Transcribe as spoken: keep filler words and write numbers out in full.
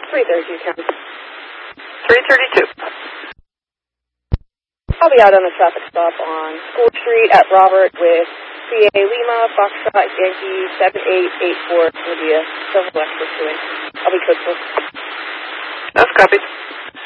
three thirty-two, County. three thirty-two. I'll be out on a traffic stop on School Street at Robert with C A Lima, Foxtrot, Yankee, seven eight eight four, India, Silver West pursuing. I'll be coastal. That's copied.